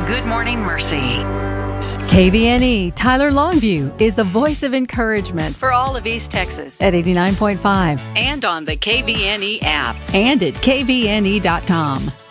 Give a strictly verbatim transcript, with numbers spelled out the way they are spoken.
Good Morning Mercy. K V N E Tyler Longview is the voice of encouragement for all of East Texas at eighty-nine point five and on the K V N E app and at K V N E dot com.